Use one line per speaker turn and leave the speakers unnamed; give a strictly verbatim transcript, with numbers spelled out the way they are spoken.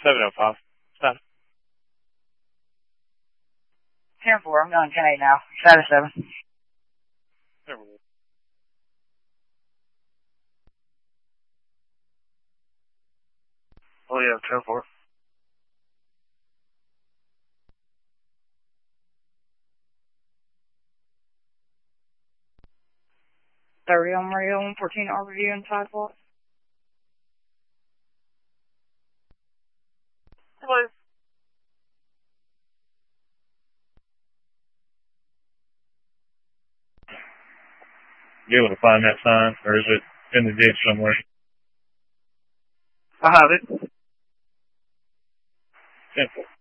seven oh five. Stop.
ten four, I'm going ten eight now. Status seven.
There we go.
Oh yeah, ten four.
thirty on radio, one fourteen R V inside what?
Hello.
You able to find that sign, or is it in the ditch somewhere?
I have it.
Simple.